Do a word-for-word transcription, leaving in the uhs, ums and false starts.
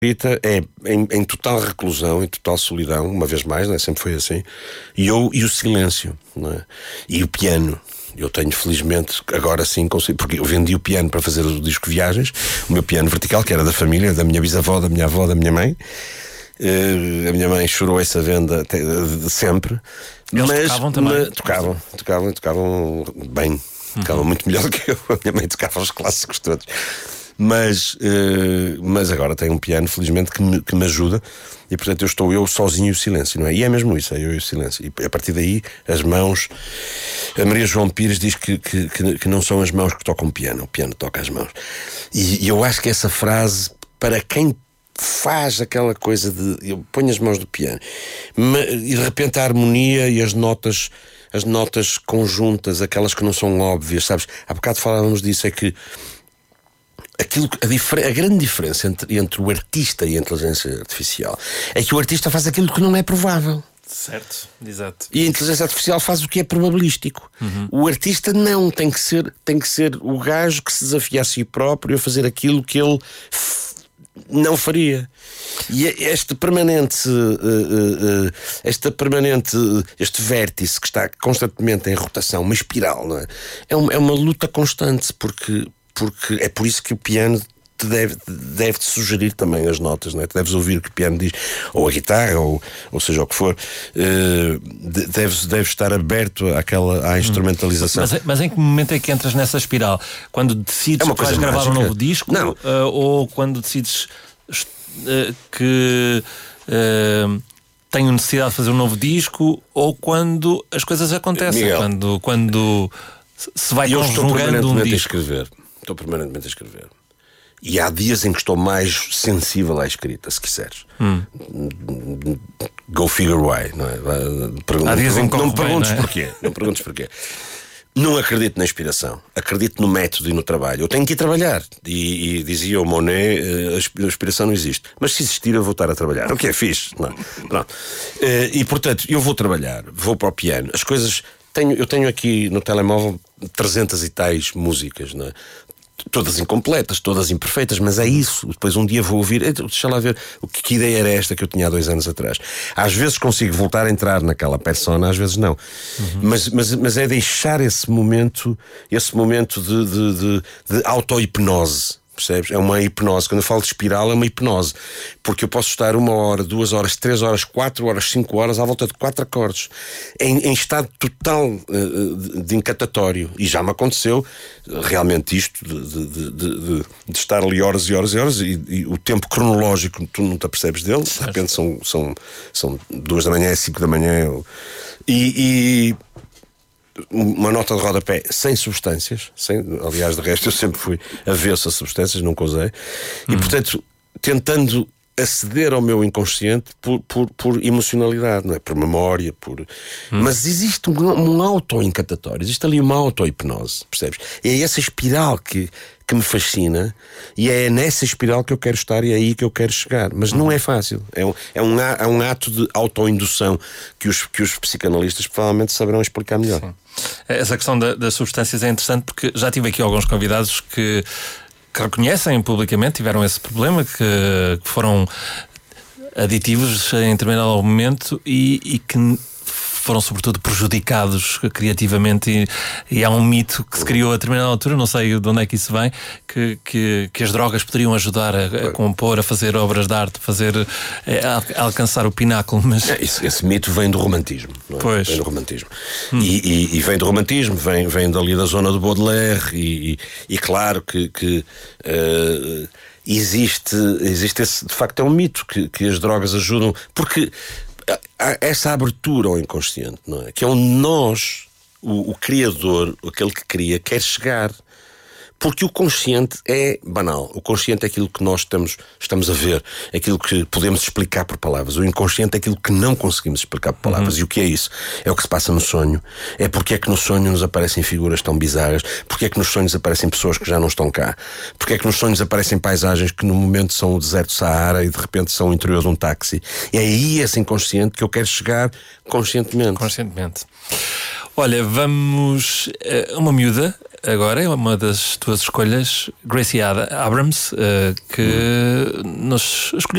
escrita é em, em total reclusão, em total solidão, uma vez mais, não é? Sempre foi assim. E eu e o silêncio, não é? E o piano. Eu tenho, felizmente, agora sim consigo, porque eu vendi o piano para fazer o disco Viagens, o meu piano vertical, que era da família, da minha bisavó, da minha avó, da minha mãe. Uh, a minha mãe chorou essa venda até, de, de sempre. Eles mas, tocavam também? Mas, tocavam, tocavam, tocavam bem. Tocavam uhum. muito melhor do que eu. A minha mãe tocava os clássicos todos. Mas, uh, mas agora tenho um piano, felizmente, que me, que me ajuda. E portanto eu estou eu sozinho e o silêncio, não é? E é mesmo isso, é eu e o silêncio. E a partir daí, as mãos. A Maria João Pires diz que, que, que, que não são as mãos que tocam o piano, o piano toca as mãos. E, e eu acho que essa frase, para quem faz aquela coisa de eu ponho as mãos do piano e de repente a harmonia e as notas, as notas conjuntas, aquelas que não são óbvias, sabes? Há bocado falávamos disso, é que aquilo, a, difer- a grande diferença entre, entre o artista e a inteligência artificial é que o artista faz aquilo que não é provável. Certo, exato. E a inteligência artificial faz o que é probabilístico. Uhum. O artista não, tem que ser, tem que ser o gajo que se desafia a si próprio a fazer aquilo que ele f- não faria. E este permanente, uh, uh, uh, esta permanente, uh, este vértice que está constantemente em rotação, uma espiral, não é? É uma, é uma luta constante, porque, porque é por isso que o piano te deve, deve-te sugerir também as notas, não é? Tu deves ouvir o que o piano diz, ou a guitarra, ou, ou seja o que for. Uh, deves, deves estar aberto àquela, à instrumentalização. Mas, mas em que momento é que entras nessa espiral? Quando decides é que vais gravar mágica. um novo disco? Não. Uh, ou quando decides uh, que uh, tenho necessidade de fazer um novo disco? Ou quando as coisas acontecem? Miguel, quando, quando se vai eu estou conjugando um permanentemente disco? a escrever. Estou permanentemente a escrever. E há dias em que estou mais sensível à escrita, se quiseres. Hum. Go figure why, não é? Pergun- há dias em que não me corre bem, perguntes não é? porquê. Não perguntes porquê. Não acredito na inspiração, acredito no método e no trabalho. Eu tenho que ir trabalhar. E, e dizia o Monet, a inspiração não existe. Mas se existir, eu vou estar a trabalhar. O que é fixe? Não. Pronto. E portanto, eu vou trabalhar, vou para o piano. As coisas. Tenho, eu tenho aqui no telemóvel trezentas e tais músicas, não é? Todas incompletas, todas imperfeitas, mas é isso. Depois um dia vou ouvir, deixa lá ver o que, que ideia era esta que eu tinha há dois anos atrás. Às vezes consigo voltar a entrar naquela persona, às vezes não. Uhum. Mas, mas, mas é deixar esse momento, esse momento de, de, de, de auto-hipnose. Percebes? É uma hipnose. Quando eu falo de espiral, é uma hipnose. Porque eu posso estar uma hora, duas horas, três horas, quatro horas, cinco horas à volta de quatro acordes em, em estado total uh, de, de encatatório. E já me aconteceu realmente isto de, de, de, de, de estar ali horas e horas e horas e, e o tempo cronológico tu não te apercebes dele. De repente são, são, são duas da manhã, é cinco da manhã. E... e uma nota de rodapé sem substâncias, sem, aliás, de resto eu sempre fui avesso a substâncias, nunca usei, e hum. portanto tentando aceder ao meu inconsciente por, por, por emocionalidade, não é? Por memória, por... Hum. Mas existe um, um auto-encantatório, existe ali uma auto-hipnose, percebes? É essa espiral que, que me fascina e é nessa espiral que eu quero estar e é aí que eu quero chegar, mas hum. não é fácil, é um, é um, é um ato de auto-indução que os, que os psicanalistas provavelmente saberão explicar melhor. Sim. Essa questão da, das substâncias é interessante porque já tive aqui alguns convidados que, que reconhecem publicamente, tiveram esse problema, que, que foram aditivos em determinado momento e, e que foram sobretudo prejudicados criativamente e, e há um mito que se criou a determinada altura, não sei de onde é que isso vem, que, que, que as drogas poderiam ajudar a, a compor, a fazer obras de arte, fazer, a, a alcançar o pináculo, mas... É, esse, esse mito vem do romantismo, não é? Pois. Vem do romantismo. Hum. E, e, e vem do romantismo, vem, vem dali da zona do Baudelaire e, e, e claro que... que uh, existe, existe esse, de facto é um mito que, que as drogas ajudam, porque há essa abertura ao inconsciente, não é? Que é onde nós, o, o criador, aquele que cria, quer chegar. Porque o consciente é banal. O consciente é aquilo que nós estamos, estamos a ver, aquilo que podemos explicar por palavras. O inconsciente é aquilo que não conseguimos explicar por palavras. Uhum. E o que é isso? É o que se passa no sonho. É porque é que no sonho nos aparecem figuras tão bizarras. Porque é que nos sonhos aparecem pessoas que já não estão cá. Porque é que nos sonhos aparecem paisagens que no momento são o deserto do Saara e de repente são o interior de um táxi. É aí esse inconsciente que eu quero chegar conscientemente. Conscientemente. Olha, vamos... Uma miúda agora é uma das tuas escolhas, Gracie Abrams, uh, que hum. nos escolheu